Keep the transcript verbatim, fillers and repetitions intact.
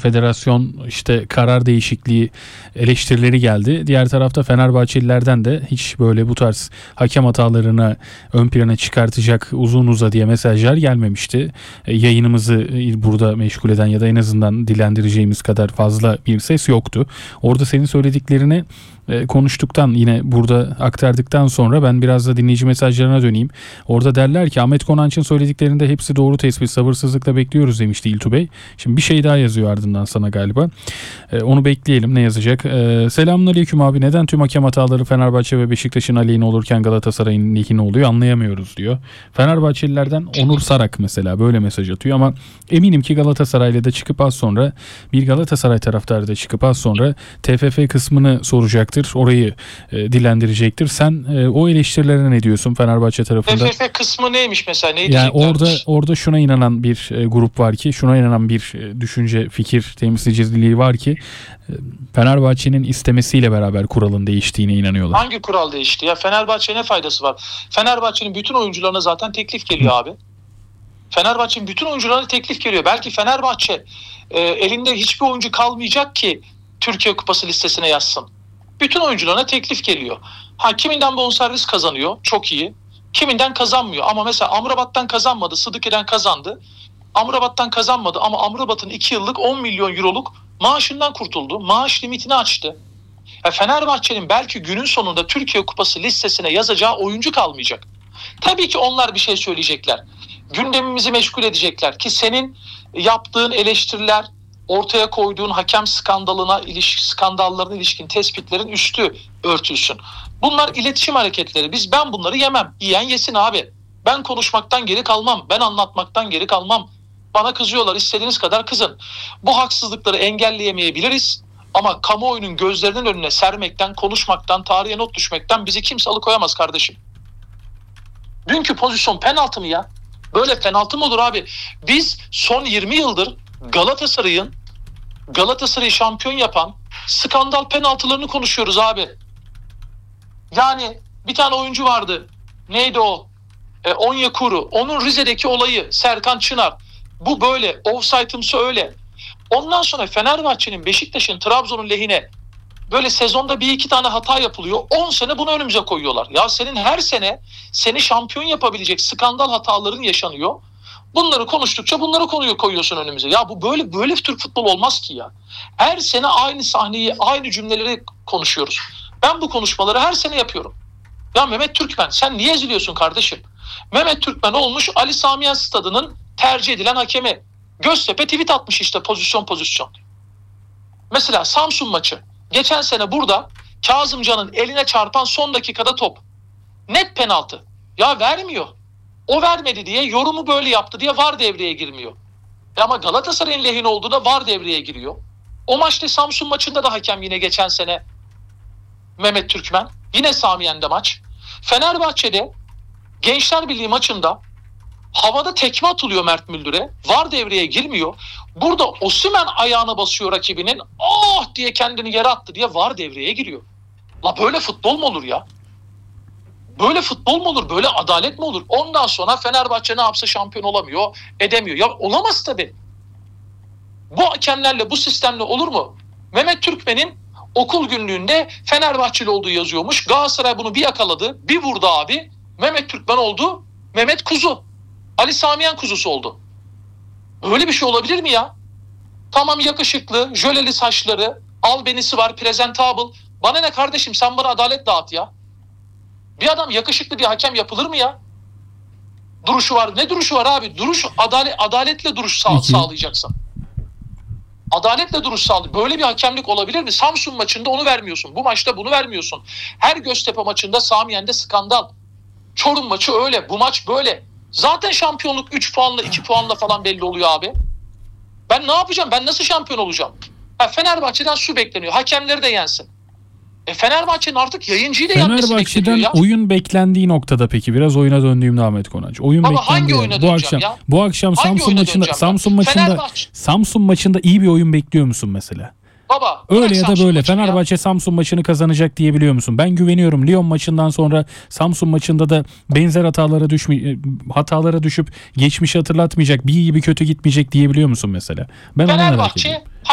federasyon işte karar değişikliği eleştirileri geldi. Diğer tarafta Fenerbahçelilerden de hiç böyle bu tarz hakem hatalarına ön plana çıkartacak uzun uzadıya mesajlar gelmemişti. E, yayınımızı burada meşgul eden ya da en azından dilendireceğimiz kadar fazla bir ses yoktu. Orada senin söylediklerini e, konuştuktan, yine burada aktardıktan sonra ben biraz da dinleyici mesajlarına döneyim. Orada derler ki Ahmet Konanç'ın söylediklerinde hepsi doğru tespit, sabırsızlıkla bekliyoruz demişti İltu Bey. Şimdi bir şey daha yazıyor ardından sana galiba. E, onu bekleyelim, ne yazacak. E, Selamünaleyküm abi, neden tüm hakem hataları Fenerbahçe ve Beşiktaş'ın aleyhine olurken Galatasaray'ın lehine oluyor anlayamıyoruz diyor. Fenerbahçelilerden Onur Sarak mesela böyle mesaj atıyor ama eminim ki Galatasaray'la da çıkıp az sonra bir Galatasaray taraftarı da çıkıp az sonra T F F kısmını soracaktır. Orayı e, dilendirecektir. Sen e, o eleştirilere ne diyorsun Fenerbahçe tarafında? T F F kısmı neymiş mesela? Neyi yani orada orada şuna inanan bir e, grup var ki, şuna inanan bir e, düşünce, fikir temsilciliği var ki e, Fenerbahçe'nin istemesiyle beraber kuralın değiştiğine inanıyorlar. Hangi kural değişti ya? Fenerbahçe'ye ne faydası var? Fenerbahçe'nin bütün oyuncularına zaten teklif geliyor Hı. abi. Fenerbahçe'nin bütün oyuncularına teklif geliyor. Belki Fenerbahçe e, elinde hiçbir oyuncu kalmayacak ki Türkiye Kupası listesine yazsın. Bütün oyuncularına teklif geliyor. Ha, kiminden bonservis kazanıyor, çok iyi. Kiminden kazanmıyor. Ama mesela Amrabat'tan kazanmadı, Sıdıki'den kazandı. Amrabat'tan kazanmadı ama Amrabat'ın iki yıllık on milyon euroluk maaşından kurtuldu. Maaş limitini açtı. Ya Fenerbahçe'nin belki günün sonunda Türkiye Kupası listesine yazacağı oyuncu kalmayacak. Tabii ki onlar bir şey söyleyecekler. Gündemimizi meşgul edecekler ki senin yaptığın eleştiriler, ortaya koyduğun hakem skandalına ilişkin, skandallarına ilişkin tespitlerin üstü örtülsün. Bunlar iletişim hareketleri. Biz ben bunları yemem. Yiyen yesin abi. Ben konuşmaktan geri kalmam. Ben anlatmaktan geri kalmam. Bana kızıyorlar. İstediğiniz kadar kızın. Bu haksızlıkları engelleyemeyebiliriz. Ama kamuoyunun gözlerinin önüne sermekten, konuşmaktan, tarihe not düşmekten bizi kimse alıkoyamaz kardeşim. Dünkü pozisyon penaltı mı ya? Böyle penaltı mı olur abi? Biz son yirmi yıldır Galatasaray'ın Galatasaray'ı şampiyon yapan skandal penaltılarını konuşuyoruz abi. Yani bir tane oyuncu vardı. Neydi o? E, Onyekuru. Onun Rize'deki olayı. Serkan Çınar. Bu böyle. Offside'ımsı öyle. Ondan sonra Fenerbahçe'nin, Beşiktaş'ın, Trabzon'un lehine böyle sezonda bir iki tane hata yapılıyor. on sene bunu önümüze koyuyorlar. Ya senin her sene seni şampiyon yapabilecek skandal hataların yaşanıyor. Bunları konuştukça bunları konuyu koyuyorsun önümüze. Ya bu böyle böyle Türk futbolu olmaz ki ya. Her sene aynı sahneyi, aynı cümleleri konuşuyoruz. Ben bu konuşmaları her sene yapıyorum. Ya Mehmet Türkmen, sen niye eziliyorsun kardeşim? Mehmet Türkmen olmuş Ali Sami Yen Stadı'nın tercih edilen hakemi. Göztepe tweet atmış işte pozisyon pozisyon. Mesela Samsun maçı. Geçen sene burada Kazımcan'ın eline çarpan son dakikada top. Net penaltı. Ya vermiyor. O vermedi diye, yorumu böyle yaptı diye V A R devreye girmiyor. E ama Galatasaray'ın lehine olduğunda V A R devreye giriyor. O maçta Samsun maçında da hakem yine geçen sene Mehmet Türkmen. Yine Sami Yen'de maç. Fenerbahçe'de Gençler Birliği maçında havada tekme atılıyor Mert Müldür'e. V A R devreye girmiyor. Burada Osimhen ayağına basıyor rakibinin. Oh diye kendini yere attı diye V A R devreye giriyor. La böyle futbol mu olur ya? Böyle futbol mu olur? Böyle adalet mi olur? Ondan sonra Fenerbahçe ne yapsa şampiyon olamıyor, edemiyor. Ya olamaz tabii. Bu hakemlerle, bu sistemle olur mu? Mehmet Türkmen'in okul günlüğünde Fenerbahçeli olduğu yazıyormuş. Galatasaray bunu bir yakaladı, bir vurdu abi. Mehmet Türkmen oldu, Mehmet Kuzu. Ali Sami Yen kuzusu oldu. Öyle bir şey olabilir mi ya? Tamam, yakışıklı, jöleli saçları, albenisi var, presentable. Bana ne kardeşim, sen bana adalet dağıt ya. Bir adam yakışıklı bir hakem yapılır mı ya? Duruşu var. Ne duruşu var abi? Duruş adalet, adaletle duruş sağ, sağlayacaksın. Adaletle duruş sağlay. Böyle bir hakemlik olabilir mi? Samsun maçında onu vermiyorsun. Bu maçta bunu vermiyorsun. Her Göztepe maçında Sami Yen'de skandal. Çorum maçı öyle. Bu maç böyle. Zaten şampiyonluk üç puanla iki puanla falan belli oluyor abi. Ben ne yapacağım? Ben nasıl şampiyon olacağım? Ha, Fenerbahçe'den su bekleniyor. Hakemleri de yensin. E Fenerbahçe'nin artık yayıncıyı da yenmesi bekleniyor ya. Oyun beklendiği noktada peki biraz oyuna döndüğümde Ahmet Konanç. Oyun Baba hangi oyuna bu akşam ya? bu akşam Hangi Samsun maçında Samsun maçında Fenerbahçe. Samsun maçında iyi bir oyun bekliyor musun mesela? Baba öyle ya da böyle Fenerbahçe ya. Samsun maçını kazanacak diyebiliyor musun? Ben güveniyorum. Lyon maçından sonra Samsun maçında da benzer hatalara düşme hatalara düşüp geçmişi hatırlatmayacak, bir iyi bir kötü gitmeyecek diyebiliyor musun mesela? Ben onu merak ediyorum.